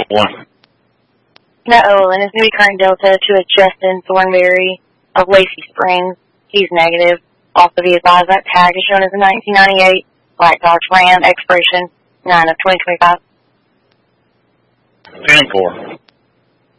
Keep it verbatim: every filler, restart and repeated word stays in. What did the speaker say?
one. Matt Olin is going to be current Delta to a Justin Thornberry of Lacey Springs. He's negative. Also be advised that tag is shown as a nineteen ninety-eight Black Dodge Ram, expiration nine of twenty twenty-five. ten four.